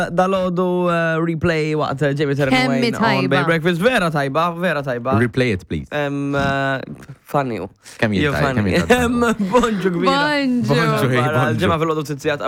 Dal-ħodu replay waqt Jamie Kemmi tajba. Breakfast, vera tajba. Replay it, please. Funny. Kemm jilta? Bonġu kbira. Bonġu. Bonġu, Ġemma fil-ħodu t-tizjat